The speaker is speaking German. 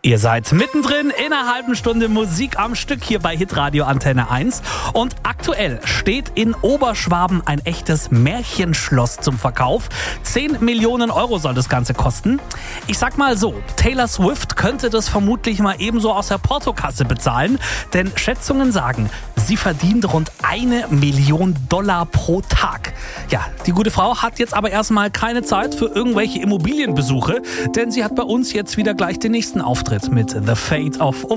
Ihr seid mittendrin in einer halben Stunde Musik am Stück hier bei Hitradio Antenne 1. Und aktuell steht in Oberschwaben ein echtes Märchenschloss zum Verkauf. 10 Millionen Euro soll das Ganze kosten. Ich sag mal so, Taylor Swift könnte das vermutlich mal ebenso aus der Portokasse bezahlen. Denn Schätzungen sagen, sie verdient rund $1 Million pro Tag. Ja, die gute Frau hat jetzt aber erstmal keine Zeit für irgendwelche Immobilienbesuche, denn sie hat bei uns jetzt wieder gleich den nächsten Auftritt mit The Fate of